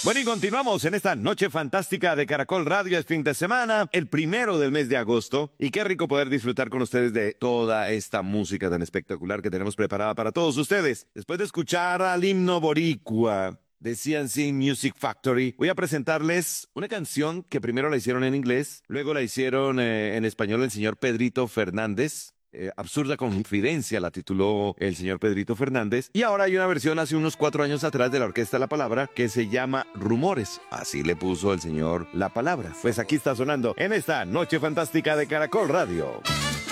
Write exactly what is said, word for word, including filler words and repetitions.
Bueno, y continuamos en esta noche fantástica de Caracol Radio. Es fin de semana, el primero del mes de agosto. Y qué rico poder disfrutar con ustedes de toda esta música tan espectacular que tenemos preparada para todos ustedes. Después de escuchar al himno boricua de C N C Music Factory, voy a presentarles una canción que primero la hicieron en inglés, luego la hicieron eh, en español el señor Pedrito Fernández. Eh, Absurda Confidencia la tituló el señor Pedrito Fernández, y ahora hay una versión hace unos cuatro años atrás de la Orquesta La Palabra que se llama Rumores. Así le puso el señor La Palabra. Pues aquí está sonando en esta noche fantástica de Caracol Radio.